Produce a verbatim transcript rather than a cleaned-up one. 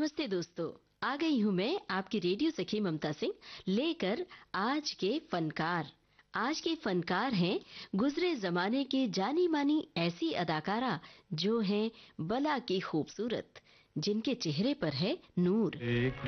नमस्ते दोस्तों, आ गई हूँ मैं आपकी रेडियो सखी ममता सिंह लेकर आज के फनकार। आज के फनकार हैं गुजरे जमाने के जानी मानी ऐसी अदाकारा जो हैं बला की खूबसूरत, जिनके चेहरे पर है नूर। एक